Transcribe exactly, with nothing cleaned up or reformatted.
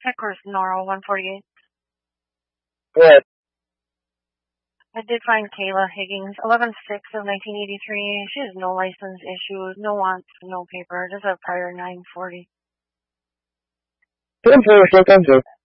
Eckers Noro one forty-eight. Good. I did find Kayla Higgins, eleven six of nineteen eighty-three. She has no license issues, no wants, no paper, just a prior nine forty. Good, thank you.